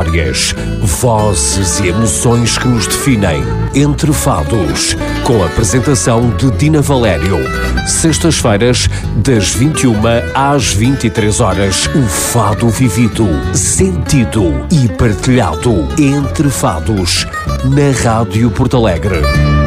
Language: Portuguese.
histórias, vozes e emoções que nos definem. Entre Fados, com a apresentação de Dina Valério. Sextas-feiras, das 21 às 23 horas. O fado vivido, sentido e partilhado. Entre Fados, na Rádio Porto Alegre.